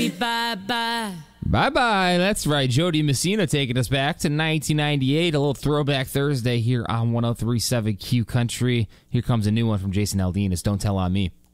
say bye-bye. Bye-bye. That's right. Jody Messina taking us back to 1998. A little throwback Thursday here on 103.7 Q Country. Here comes a new one from Jason Aldean. It's Don't Tell On Me.